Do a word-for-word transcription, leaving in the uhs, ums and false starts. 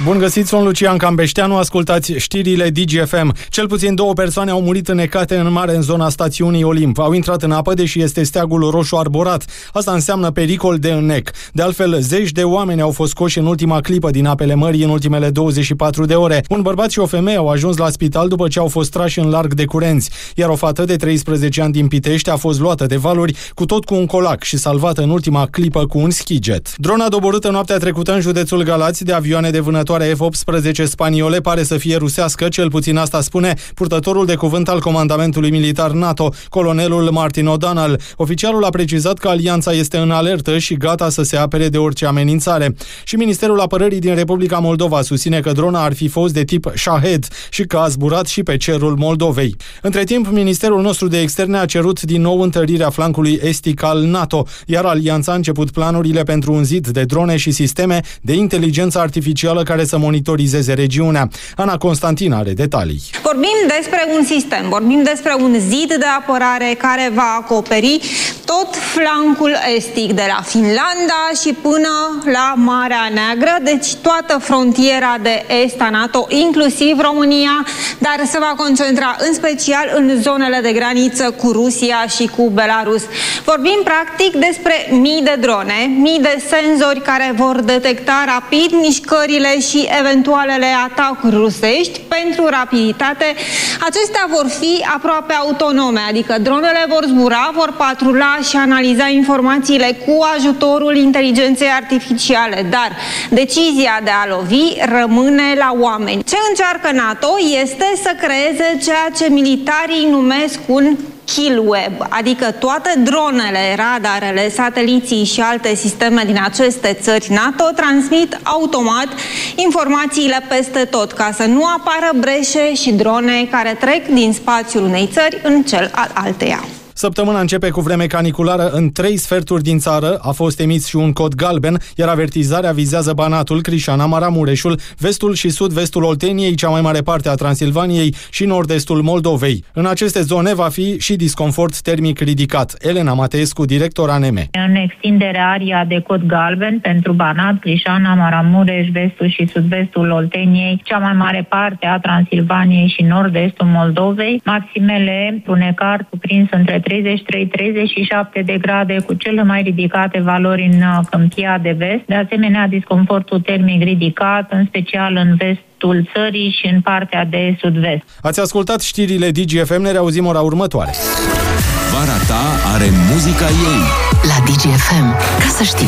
Bun găsit, sunt Lucian Cambeșteanu, ascultați știrile Digi F M. Cel puțin două persoane au murit înnecate în mare în zona stațiunii Olimp. Au intrat în apă, deși este steagul roșu arborat. Asta înseamnă pericol de înnec. De altfel, zeci de oameni au fost scoși în ultima clipă din apele mării în ultimele douăzeci și patru de ore. Un bărbat și o femeie au ajuns la spital după ce au fost trași în larg de curenți, iar o fată de treisprezece ani din Pitești a fost luată de valuri, cu tot cu un colac, și salvată în ultima clipă cu un skijet. Drona doborâtă noaptea trecută în județul Galați de avioane de vânătoare F optsprezece spaniole pare să fie rusească, cel puțin asta spune purtătorul de cuvânt al comandamentului militar NATO, colonelul Martin O'Donnell. Oficialul a precizat că alianța este în alertă și gata să se apere de orice amenințare. Și Ministerul Apărării din Republica Moldova susține că drona ar fi fost de tip Shahed și că a zburat și pe cerul Moldovei. Între timp, Ministerul nostru de Externe a cerut din nou întărirea flancului estic al NATO, iar alianța a început planurile pentru un zid de drone și sisteme de inteligență artificială care să monitorizeze regiunea. Ana Constantin are detalii. Vorbim despre un sistem, vorbim despre un zid de apărare care va acoperi tot flancul estic, de la Finlanda și până la Marea Neagră, deci toată frontiera de est a NATO, inclusiv România, dar se va concentra în special în zonele de graniță cu Rusia și cu Belarus. Vorbim practic despre mii de drone, mii de senzori care vor detecta rapid mișcările și eventualele atacuri rusești. Pentru rapiditate, acestea vor fi aproape autonome, adică dronele vor zbura, vor patrula și analiza informațiile cu ajutorul inteligenței artificiale, dar decizia de a lovi rămâne la oameni. Ce încearcă NATO este să creeze ceea ce militarii numesc un kill web, adică toate dronele, radarele, sateliții și alte sisteme din aceste țări NATO transmit automat informațiile peste tot, ca să nu apară breșe și drone care trec din spațiul unei țări în cel al alteia. Săptămâna începe cu vreme caniculară în trei sferturi din țară. A fost emis și un cod galben, iar avertizarea vizează Banatul, Crișana, Maramureșul, vestul și sud-vestul Olteniei, cea mai mare parte a Transilvaniei și nord-estul Moldovei. În aceste zone va fi și disconfort termic ridicat. Elena Mateescu, director A N M. În extindere aria de cod galben pentru Banat, Crișana, Maramureș, vestul și sud-vestul Olteniei, cea mai mare parte a Transilvaniei și nord-estul Moldovei. Maximele Runecar cuprins între treizeci și trei treizeci și șapte de grade, cu cele mai ridicate valori în Câmpia de Vest. De asemenea, disconfortul termic ridicat, în special în vestul țării și în partea de sud-vest. Ați ascultat știrile Digi F M, ne reauzim ora următoare. Vara ta are muzica ei. La Digi F M, ca să știi.